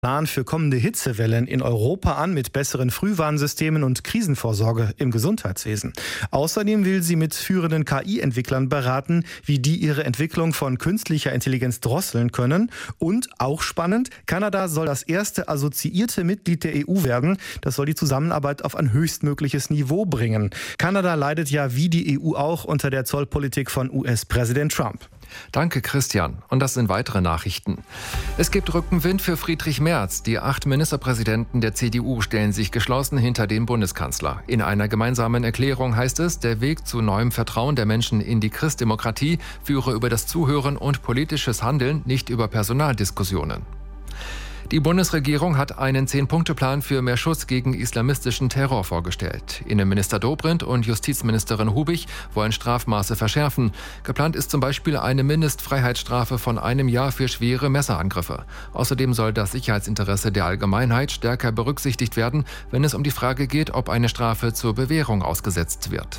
Plan für kommende Hitzewellen in Europa an mit besseren Frühwarnsystemen und Krisenvorsorge im Gesundheitswesen. Außerdem will sie mit führenden KI-Entwicklern beraten, wie die ihre Entwicklung von künstlicher Intelligenz drosseln können. Und auch spannend, Kanada soll das erste assoziierte Mitglied der EU werden. Das soll die Zusammenarbeit auf ein höchstmögliches Niveau bringen. Kanada leidet ja wie die EU auch unter der Zollpolitik von US-Präsident Trump. Danke, Christian. Und das sind weitere Nachrichten. Es gibt Rückenwind für Friedrich Merz. Die 8 Ministerpräsidenten der CDU stellen sich geschlossen hinter den Bundeskanzler. In einer gemeinsamen Erklärung heißt es, der Weg zu neuem Vertrauen der Menschen in die Christdemokratie führe über das Zuhören und politisches Handeln, nicht über Personaldiskussionen. Die Bundesregierung hat einen 10-Punkte-Plan für mehr Schutz gegen islamistischen Terror vorgestellt. Innenminister Dobrindt und Justizministerin Hubig wollen Strafmaße verschärfen. Geplant ist zum Beispiel eine Mindestfreiheitsstrafe von 1 Jahr für schwere Messerangriffe. Außerdem soll das Sicherheitsinteresse der Allgemeinheit stärker berücksichtigt werden, wenn es um die Frage geht, ob eine Strafe zur Bewährung ausgesetzt wird.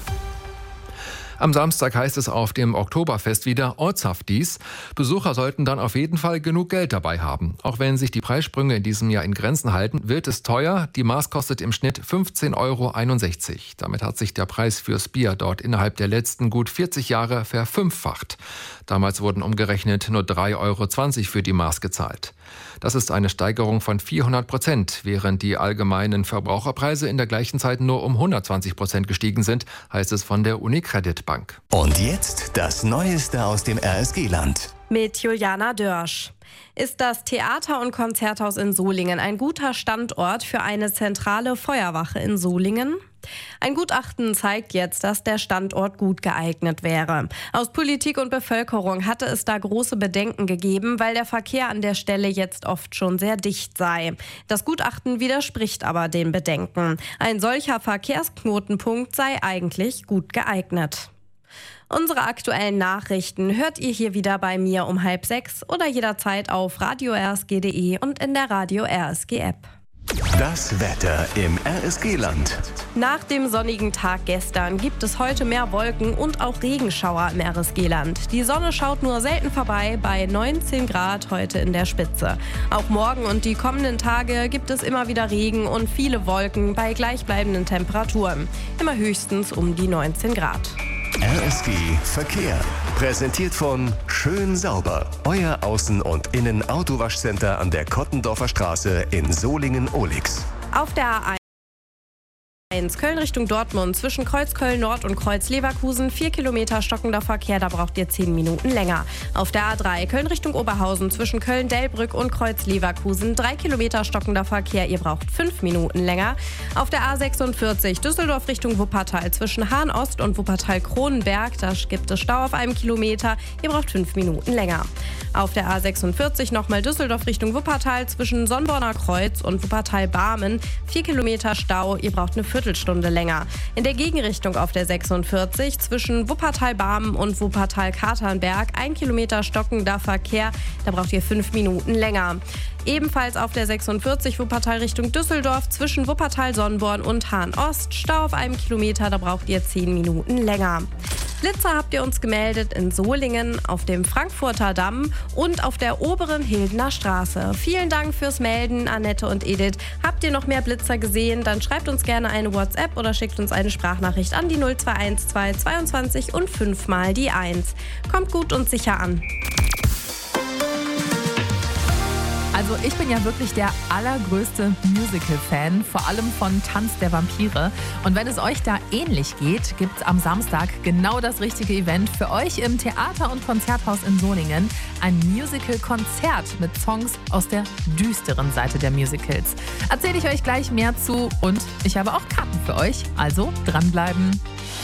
Am Samstag heißt es auf dem Oktoberfest wieder Ortshaftis. Besucher sollten dann auf jeden Fall genug Geld dabei haben. Auch wenn sich die Preissprünge in diesem Jahr in Grenzen halten, wird es teuer. Die Maß kostet im Schnitt 15,61 €. Damit hat sich der Preis fürs Bier dort innerhalb der letzten gut 40 Jahre verfünffacht. Damals wurden umgerechnet nur 3,20 € für die Maß gezahlt. Das ist eine Steigerung von 400%, während die allgemeinen Verbraucherpreise in der gleichen Zeit nur um 120% gestiegen sind, heißt es von der Unicredit Bank. Und jetzt das Neueste aus dem RSG-Land. Mit Juliana Dörsch. Ist das Theater- und Konzerthaus in Solingen ein guter Standort für eine zentrale Feuerwache in Solingen? Ein Gutachten zeigt jetzt, dass der Standort gut geeignet wäre. Aus Politik und Bevölkerung hatte es da große Bedenken gegeben, weil der Verkehr an der Stelle jetzt oft schon sehr dicht sei. Das Gutachten widerspricht aber den Bedenken. Ein solcher Verkehrsknotenpunkt sei eigentlich gut geeignet. Unsere aktuellen Nachrichten hört ihr hier wieder bei mir um 5:30 oder jederzeit auf radio-rsg.de und in der Radio RSG App. Das Wetter im RSG-Land. Nach dem sonnigen Tag gestern gibt es heute mehr Wolken und auch Regenschauer im RSG-Land. Die Sonne schaut nur selten vorbei, bei 19 Grad heute in der Spitze. Auch morgen und die kommenden Tage gibt es immer wieder Regen und viele Wolken bei gleichbleibenden Temperaturen. Immer höchstens um die 19 Grad. RSG Verkehr. Präsentiert von Schön Sauber. Euer Außen- und Innen-Autowaschcenter an der Kottendorfer Straße in Solingen-Ohlix. Auf der A1 Köln Richtung Dortmund zwischen Kreuz Köln-Nord und Kreuz Leverkusen 4 Kilometer stockender Verkehr, da braucht ihr 10 Minuten länger. Auf der A3 Köln Richtung Oberhausen zwischen Köln-Delbrück und Kreuz Leverkusen 3 Kilometer stockender Verkehr, ihr braucht 5 Minuten länger. Auf der A46 Düsseldorf Richtung Wuppertal zwischen Hahn-Ost und Wuppertal-Kronenberg, da gibt es Stau auf 1 Kilometer, ihr braucht 5 Minuten länger. Auf der A46 nochmal Düsseldorf Richtung Wuppertal zwischen Sonnborner Kreuz und Wuppertal-Barmen 4 Kilometer Stau, ihr braucht eine Viertelstunde länger. In der Gegenrichtung auf der 46 zwischen Wuppertal-Barmen und Wuppertal-Katernberg 1 Kilometer stockender Verkehr, da braucht ihr 5 Minuten länger. Ebenfalls auf der 46 Wuppertal Richtung Düsseldorf zwischen Wuppertal-Sonnborn und Hahn-Ost Stau auf 1 Kilometer, da braucht ihr 10 Minuten länger. Blitzer habt ihr uns gemeldet in Solingen, auf dem Frankfurter Damm und auf der oberen Hildener Straße. Vielen Dank fürs Melden, Annette und Edith. Habt ihr noch mehr Blitzer gesehen? Dann schreibt uns gerne eine WhatsApp oder schickt uns eine Sprachnachricht an die 0212 22 und 5 mal die 1. Kommt gut und sicher an. Also ich bin ja wirklich der allergrößte Musical-Fan, vor allem von Tanz der Vampire. Und wenn es euch da ähnlich geht, gibt es am Samstag genau das richtige Event für euch im Theater- und Konzerthaus in Solingen. Ein Musical-Konzert mit Songs aus der düsteren Seite der Musicals. Erzähle ich euch gleich mehr zu und ich habe auch Karten für euch, also dranbleiben.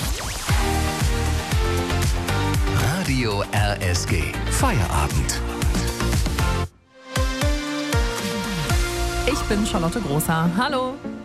Radio RSG. Feierabend. Ich bin Charlotte Großer. Hallo.